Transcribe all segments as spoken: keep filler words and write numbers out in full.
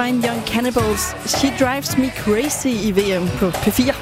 Fine Young Cannibals, She Drives Me Crazy i V M på P fire.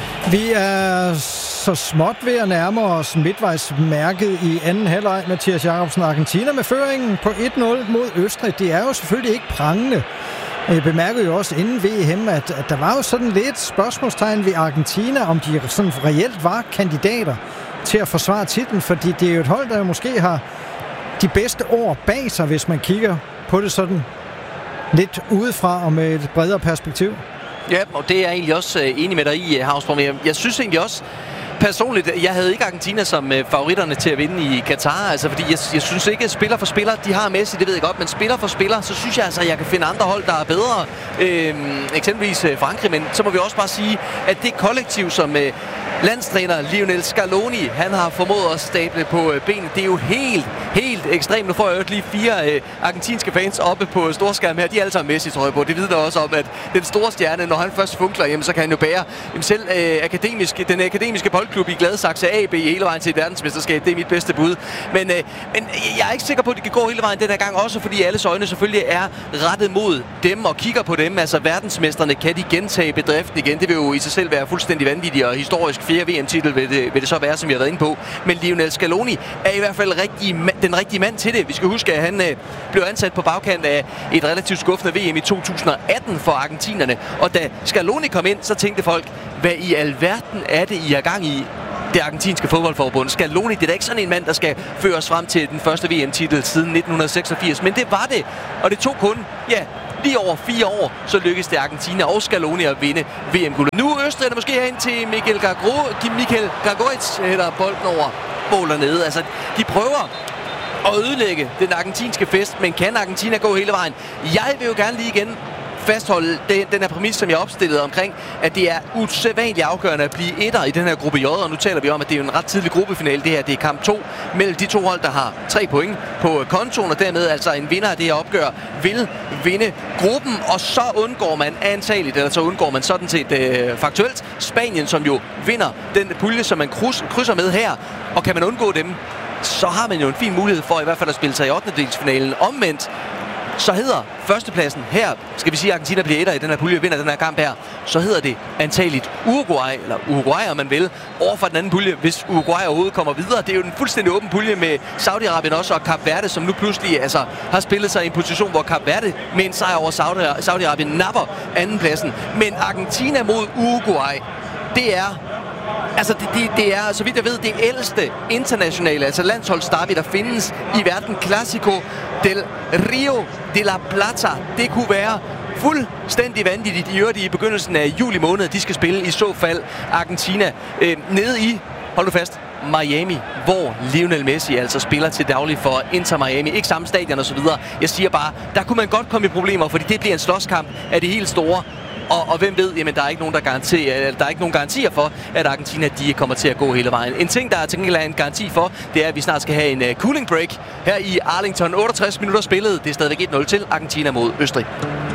Vi er så småt ved at nærme os midtvejsmærket i anden halvleg. Mathias Jacobsen, Argentina med føringen på et nul mod Østrig. Det er jo selvfølgelig ikke prangende. Jeg bemærkede jo også inden V M, at, at der var jo sådan lidt spørgsmålstegn ved Argentina, om de sådan reelt var kandidater til at forsvare titlen, fordi det er jo et hold, der måske har de bedste år bag sig, hvis man kigger på det sådan lidt udefra og med et bredere perspektiv. Ja, og det er jeg egentlig også enig med dig i, Havsborg. Jeg, jeg synes egentlig også personligt, jeg havde ikke Argentina som øh, favoritterne til at vinde i Katar, altså fordi jeg, jeg synes ikke, at spiller for spiller, de har Messi, det ved jeg godt, men spiller for spiller, så synes jeg altså, at jeg kan finde andre hold, der er bedre. Øh, eksempelvis øh, Frankrig, men så må vi også bare sige, at det kollektiv, som øh, landstræner Lionel Scaloni, han har formået at stable på øh, benene, det er jo helt, helt ekstremt. Nu får jeg jo lige fire øh, argentinske fans oppe på storskærm her, de er alle sammen Messi, tror jeg på. Det vidner også om, at den store stjerne, når han først funkler, jamen, så kan han jo bære jamen, selv øh, akademisk, den akademiske boldklub i Gladsaxe A B hele vejen til et verdensmesterskab. Det er mit bedste bud. Men, øh, men jeg er ikke sikker på, at det kan gå hele vejen den her gang, også fordi alles øjne selvfølgelig er rettet mod dem og kigger på dem. Altså verdensmesterne, kan de gentage bedriften igen? Det vil jo i sig selv være fuldstændig vanvittigt, og historisk fjerde V M-titel vil det, vil det så være, som jeg har været inde på. Men Lionel Scaloni er i hvert fald rigtig, den rigtige mand til det. Vi skal huske, at han øh, blev ansat på bagkant af et relativt skuffende V M i to tusind atten for argentinerne. Og da Scaloni kom ind, så tænkte folk, hvad i alverden er det, I er gang i? Det argentinske fodboldforbund. Scaloni, det er da ikke sådan en mand, der skal føre os frem til den første V M-titel siden nitten seksogfirs. Men det var det. Og det tog kun, ja, lige over fire år, så lykkedes det Argentina og Scaloni at vinde V M-guldet. Nu Østrig er det måske hen til Michael Gagro, Michael Gagoitz hætter bolden over mål dernede. Altså, de prøver at ødelægge den argentinske fest, men kan Argentina gå hele vejen? Jeg vil jo gerne lige igen fastholde den, den her præmis, som jeg opstillede omkring, at det er usædvanligt afgørende at blive etter i den her gruppe J, og nu taler vi om, at det er jo en ret tidlig gruppefinale. Det her, det er kamp to mellem de to hold, der har tre point på kontoen, og dermed altså en vinder af det her opgør vil vinde gruppen, og så undgår man antageligt, eller så undgår man sådan set øh, faktuelt Spanien, som jo vinder den pulje, som man kryds, krydser med her, og kan man undgå dem, så har man jo en fin mulighed for i hvert fald at spille sig i ottendedelsfinalen. Omvendt så hedder førstepladsen her, skal vi sige, at Argentina bliver etter i den her pulje, vinder den her kamp her, så hedder det antageligt Uruguay, eller Uruguay, om man vil, over for den anden pulje, hvis Uruguay overhovedet kommer videre. Det er jo en fuldstændig åben pulje med Saudi-Arabien også, og Kap Verde, som nu pludselig altså, har spillet sig i en position, hvor Kap Verde med en sejr over Saudi-Arabien napper andenpladsen. Men Argentina mod Uruguay, det er Altså, det, det, det er, så vidt jeg ved, det ældste internationale, altså landsholdsderby, der findes i verden. Clásico del Rio de la Plata. Det kunne være fuldstændig vanvittigt i øvrigt i begyndelsen af juli måned. De skal spille i så fald Argentina øh, nede i, hold nu fast, Miami, hvor Lionel Messi altså spiller til daglig for Inter Miami. Ikke samme stadion og så videre. Jeg siger bare, der kunne man godt komme i problemer, fordi det bliver en slåskamp af det helt store. Og, og hvem ved, jamen der er ikke nogen, der, garanterer, der er ikke nogen garantier for, at Argentina de kommer til at gå hele vejen. En ting, der er til gengæld en garanti for, det er, at vi snart skal have en uh, cooling break her i Arlington. otteogtres minutter spillet. Det er stadigvæk et nul til Argentina mod Østrig.